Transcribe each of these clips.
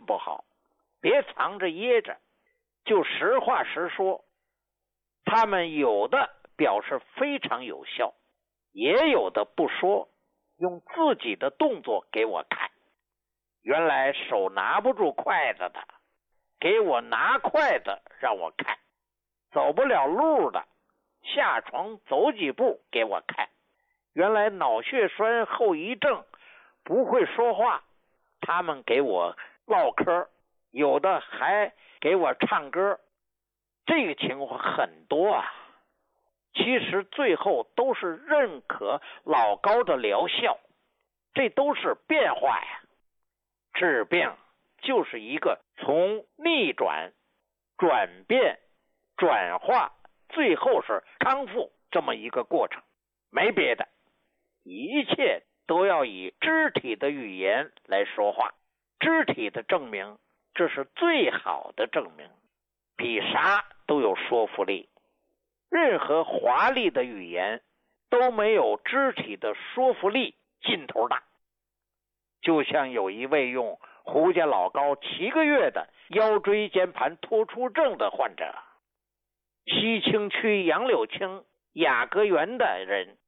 不好，别藏着掖着，就实话实说。他们有的表示非常有效，也有的不说，用自己的动作给我看。原来手拿不住筷子的，给我拿筷子让我看；走不了路的，下床走几步给我看。原来脑血栓后遗症不会说话，他们给我唠嗑，有的还给我唱歌。这个情况很多啊。其实最后都是认可老高的疗效，这都是变化呀。治病就是一个从逆转、转变、转化，最后是康复这么一个过程，没别的。一切都要以肢体的语言来说话，肢体的证明，这是最好的证明，比啥都有说服力。任何华丽的语言都没有肢体的说服力劲头大。就像有一位用胡家老高7个月的腰椎间盘突出症的患者，西青区杨柳青雅阁园的人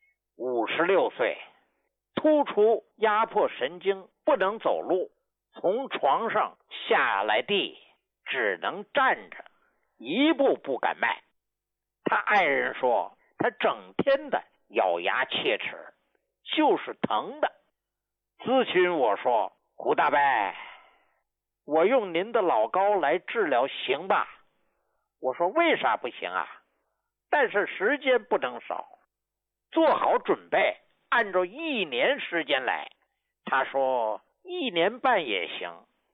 ，56岁，突出压迫神经，不能走路，从床上下来地只能站着，一步不敢迈。他爱人说他整天的咬牙切齿，就是疼的。咨询我说，胡大伯，我用您的老高来治疗行吧？我说为啥不行啊？但是时间不能少，做好准备，按照1年时间来。他说1年半也行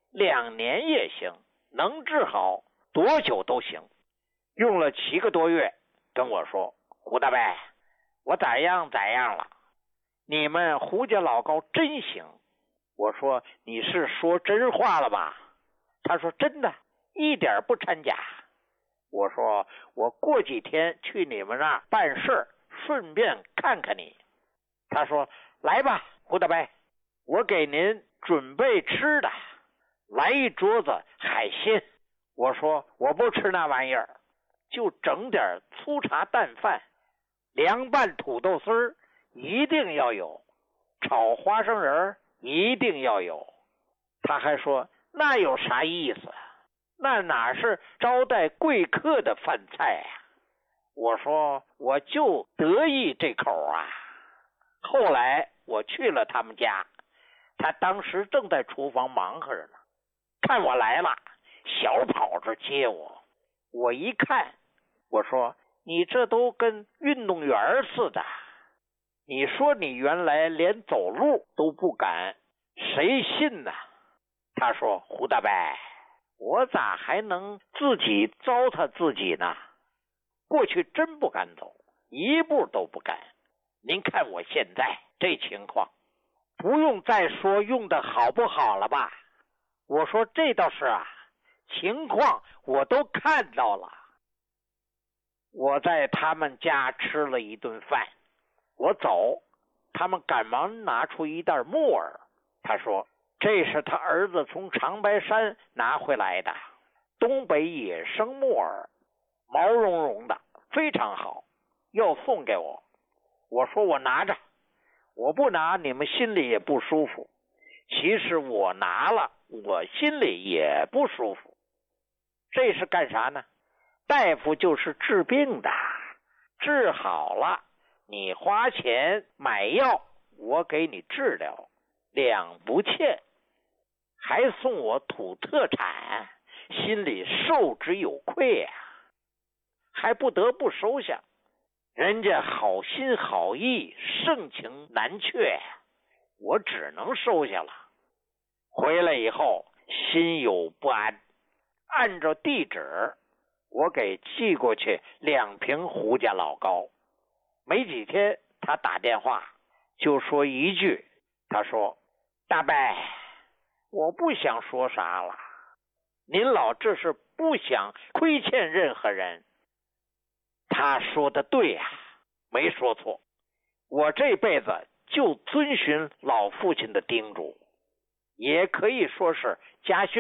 ，2年也行，能治好多久都行。用了7个多月，跟我说，胡大伯，我咋样了，你们胡家老高真行。我说你是说真话了吧？他说真的，一点不掺假。我说我过几天去你们那儿办事，顺便看看你。他说来吧，胡大伯，我给您准备吃的，来一桌子海鲜。我说我不吃那玩意儿，就整点粗茶淡饭，凉拌土豆丝儿一定要有，炒花生仁一定要有。他还说那有啥意思？那哪是招待贵客的饭菜啊？我说我就得意这口啊。后来我去了他们家，他当时正在厨房忙活着呢，看我来了，小跑着接我。我一看，我说你这都跟运动员似的，你说你原来连走路都不敢，谁信呢？他说胡大伯，我咋还能自己糟蹋自己呢？过去真不敢走，一步都不敢。您看我现在这情况，不用再说用的好不好了吧？我说这倒是啊，情况我都看到了。我在他们家吃了一顿饭，我走，他们赶忙拿出一袋木耳。他说这是他儿子从长白山拿回来的东北野生木耳，毛茸茸的，非常好，要送给我。我说我拿着，我不拿你们心里也不舒服。其实我拿了，我心里也不舒服。这是干啥呢？大夫就是治病的，治好了你花钱买药，我给你治疗，两不欠，还送我土特产，心里受之有愧啊，还不得不收下。人家好心好意，盛情难却，我只能收下了。回来以后心有不安，按照地址我给寄过去2瓶胡家老高。没几天他打电话就说一句，他说大伯，我不想说啥了，您老这是不想亏欠任何人。他说的对呀，没说错。我这辈子就遵循老父亲的叮嘱，也可以说是家训。